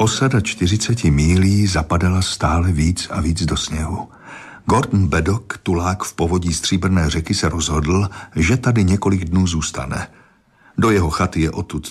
Osada 40 mílí zapadala stále víc a víc do sněhu. Gordon Beddock, tulák v povodí Stříbrné řeky, se rozhodl, že tady několik dnů zůstane. Do jeho chaty je odtud